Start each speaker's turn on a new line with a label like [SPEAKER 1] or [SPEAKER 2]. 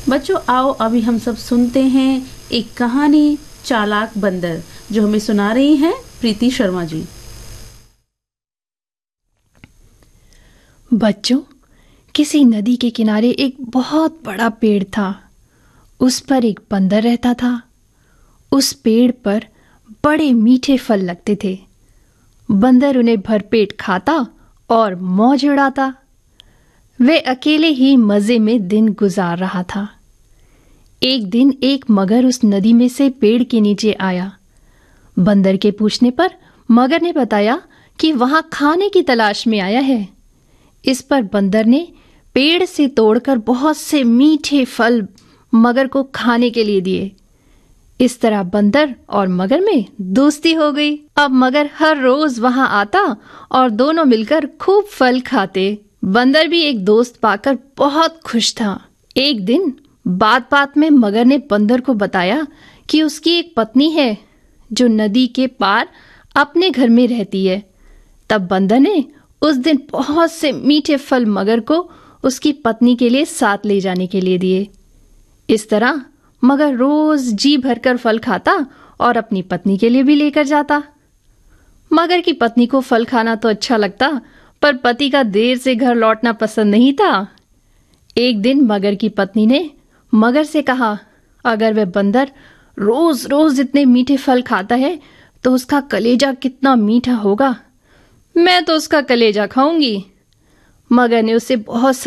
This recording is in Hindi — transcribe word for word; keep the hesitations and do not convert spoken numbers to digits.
[SPEAKER 1] बच्चों आओ अभी हम सब सुनते हैं एक कहानी चालाक बंदर, जो हमें सुना रही हैं प्रीति शर्मा जी।
[SPEAKER 2] बच्चों, किसी नदी के किनारे एक बहुत बड़ा पेड़ था। उस पर एक बंदर रहता था। उस पेड़ पर बड़े मीठे फल लगते थे। बंदर उन्हें भरपेट खाता और मौज उड़ाता। वे अकेले ही मजे में दिन गुजार रहा था। एक दिन एक मगर उस नदी में से पेड़ के नीचे आया। बंदर के पूछने पर मगर ने बताया कि वहां खाने की तलाश में आया है। इस पर बंदर ने पेड़ से तोड़कर बहुत से मीठे फल मगर को खाने के लिए दिए। इस तरह बंदर और मगर में दोस्ती हो गई। अब मगर हर रोज वहां आता और दोनों मिलकर खूब फल खाते। बंदर भी एक दोस्त पाकर बहुत खुश था। एक दिन बात बात में मगर ने बंदर को बताया कि उसकी एक पत्नी है जो नदी के पार अपने घर में रहती है। तब बंदर ने उस दिन बहुत से मीठे फल मगर को उसकी पत्नी के लिए साथ ले जाने के लिए दिए। इस तरह मगर रोज जी भरकर फल खाता और अपनी पत्नी के लिए भी लेकर जाता। मगर की पत्नी को फल खाना तो अच्छा लगता, पर पति का देर से घर लौटना पसंद नहीं था। एक दिन मगर की पत्नी ने मगर से कहा, अगर वह बंदर रोज रोज इतने मीठे फल खाता है तो उसका कलेजा कितना मीठा होगा। मैं तो उसका कलेजा खाऊंगी। मगर ने उसे बहुत